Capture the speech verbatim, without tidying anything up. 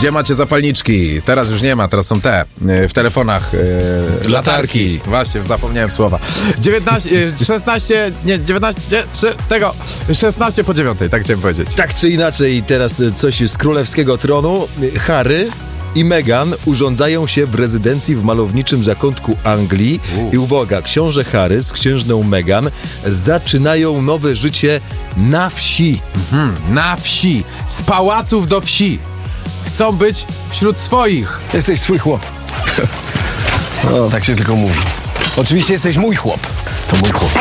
Gdzie macie zapalniczki? Teraz już nie ma, teraz są te w telefonach yy, latarki. Właśnie, zapomniałem słowa. dziewiętnaście, szesnaście, nie, dziewiętnaście, tego, szesnaście po dziewiątej, tak chciałem powiedzieć. Tak czy inaczej, teraz coś z królewskiego tronu. Harry i Meghan urządzają się w rezydencji w malowniczym zakątku Anglii. U. I uwaga, książę Harry z księżną Meghan zaczynają nowe życie na wsi. Mhm, na wsi. Z pałaców do wsi. Chcą być wśród swoich. Jesteś swój chłop. O, tak się tylko mówi. Oczywiście jesteś mój chłop. To mój chłop.